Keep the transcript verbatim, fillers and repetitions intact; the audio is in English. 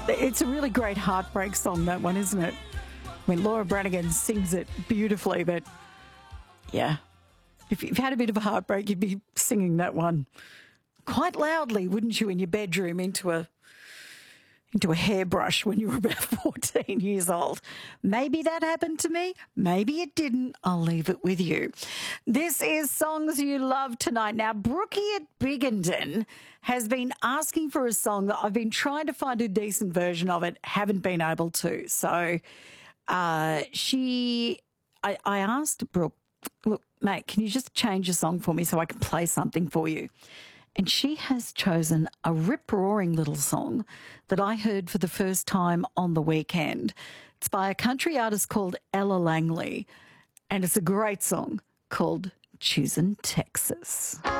It's a really great heartbreak song, that one, isn't it? I mean, Laura Branigan sings it beautifully, but yeah, if you've had a bit of a heartbreak, you'd be singing that one quite loudly, wouldn't you, in your bedroom into a into a hairbrush when you were about fourteen years old. Maybe that happened to me. Maybe it didn't. I'll leave it with you. This is Songs You Love Tonight. Now, Brookie at Biggenden has been asking for a song that I've been trying to find a decent version of it, haven't been able to. So uh, she, I, I asked Brooke, look, mate, can you just change the song for me so I can play something for you? And she has chosen a rip-roaring little song that I heard for the first time on the weekend. It's by a country artist called Ella Langley, and it's a great song called Choosing Texas.